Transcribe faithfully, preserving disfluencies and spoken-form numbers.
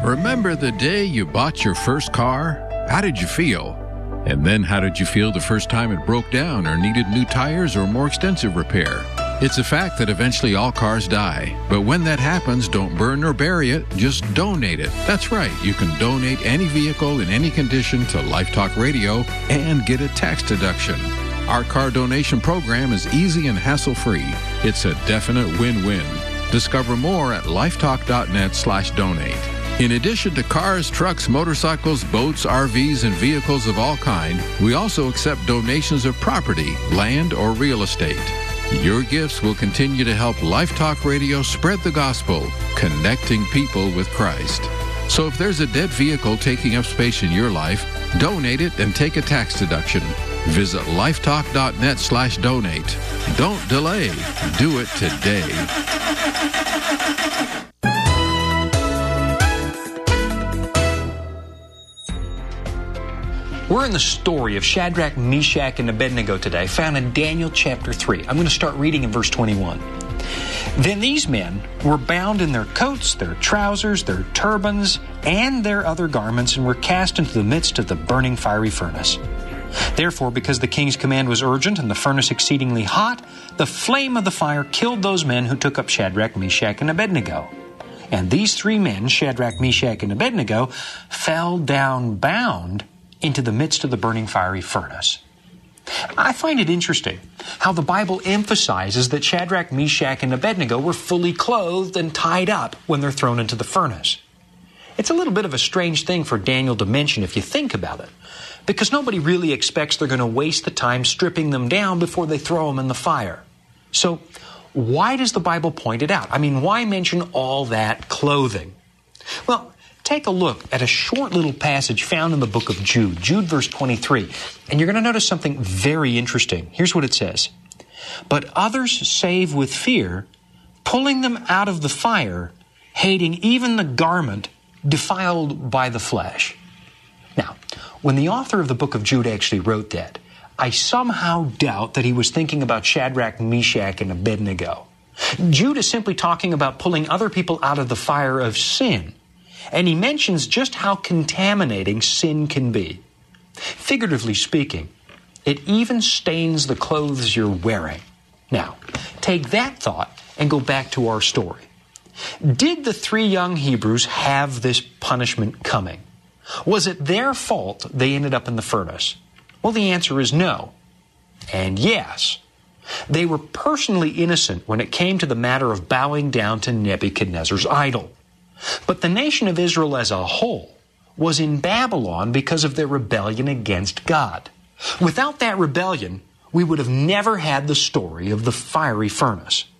Remember the day you bought your first car? How did you feel? And then how did you feel the first time it broke down or needed new tires or more extensive repair? It's a fact that eventually all cars die. But when that happens, don't burn or bury it, just donate it. That's right, you can donate any vehicle in any condition to Life Talk Radio and get a tax deduction. Our car donation program is easy and hassle-free. It's a definite win-win. Discover more at lifetalk.net slash donate. In addition to cars, trucks, motorcycles, boats, R Vs, and vehicles of all kind, we also accept donations of property, land, or real estate. Your gifts will continue to help Life Talk Radio spread the gospel, connecting people with Christ. So if there's a dead vehicle taking up space in your life, donate it and take a tax deduction. Visit lifetalk.net slash donate. Don't delay. Do it today. We're in the story of Shadrach, Meshach, and Abednego today, found in Daniel chapter three. I'm going to start reading in verse twenty-one. Then these men were bound in their coats, their trousers, their turbans, and their other garments, and were cast into the midst of the burning fiery furnace. Therefore, because the king's command was urgent and the furnace exceedingly hot, the flame of the fire killed those men who took up Shadrach, Meshach, and Abednego. And these three men, Shadrach, Meshach, and Abednego, fell down bound into the midst of the burning fiery furnace. I find it interesting how the Bible emphasizes that Shadrach, Meshach, and Abednego were fully clothed and tied up when they're thrown into the furnace. It's a little bit of a strange thing for Daniel to mention if you think about it, because nobody really expects they're going to waste the time stripping them down before they throw them in the fire. So why does the Bible point it out? I mean, why mention all that clothing? Well, take a look at a short little passage found in the book of Jude, Jude verse twenty-three, and you're going to notice something very interesting. Here's what it says. But others save with fear, pulling them out of the fire, hating even the garment defiled by the flesh. Now, when the author of the book of Jude actually wrote that, I somehow doubt that he was thinking about Shadrach, Meshach, and Abednego. Jude is simply talking about pulling other people out of the fire of sin. And he mentions just how contaminating sin can be. Figuratively speaking, it even stains the clothes you're wearing. Now, take that thought and go back to our story. Did the three young Hebrews have this punishment coming? Was it their fault they ended up in the furnace? Well, the answer is no. And yes. They were personally innocent when it came to the matter of bowing down to Nebuchadnezzar's idol. But the nation of Israel as a whole was in Babylon because of their rebellion against God. Without that rebellion, we would have never had the story of the fiery furnace.